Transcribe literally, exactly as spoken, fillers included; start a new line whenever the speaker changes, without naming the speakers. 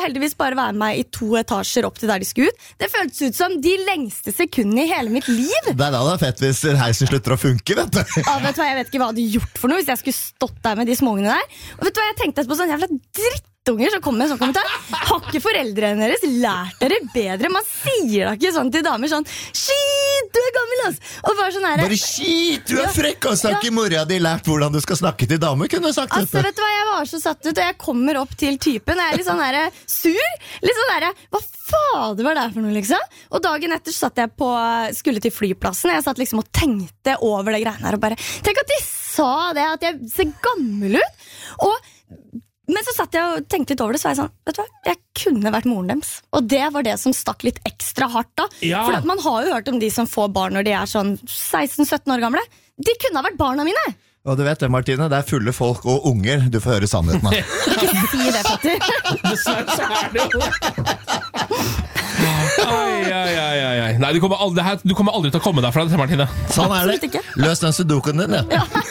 heldigvis bare være med meg i to etasjer opp til der de skulle ut. Det føltes ut som de lengste sekundene i hele mitt liv.
Det er da det er fett hvis heisen slutter å funke, vet du.
Ja, vet du hva, jeg vet ikke hva jeg hadde gjort for noe hvis jeg skulle stått der med de småungene der. Og vet du hva, jeg tenkte på sånn jævla drittunger som kommer med en sånn kommentar. Har ikke foreldrene deres lært dere bedre? Man sier da ikke sånn til damer sånn, shit, du er gammel, ass. Og bare sånn her.
Bare shit, du er frekk, og så har ikke mora di lært hvordan du skal snakke til damer, kunne du sagt dette.
Altså, vet du hva, jeg var så satt ut, og jeg kommer opp til typen, og jeg er litt sånn her sur. Litt sånn her, hva fader var det for noe, liksom? Og dagen etter satt jeg på, skulle til flyplassen, og jeg satt liksom og tenkte over det greiene her, og bare, tenk at de sa det, at jeg ser gammel ut, og men så satt jeg og tenkte litt over det, så var jeg sånn, vet du hva, jeg kunne vært moren deres. Og det var det som stakk litt ekstra hardt da.
Ja.
For at man har jo hørt om de som får barn når de er sånn seksten sytten år gamle. De kunne ha vært barna mine.
Og du vet det, Martine, det er fulle folk og unger. Du får høre sannheten nå.
Ikke si det, Petter.
Dessverre så er det jo Ai, ai, ai, ai. Nei, du kommer, aldri, du kommer aldri til å komme derfra, Martine.
Sånn er
Absolutt
det.
ikke.
Løs den sudoken din, ja.
Ja.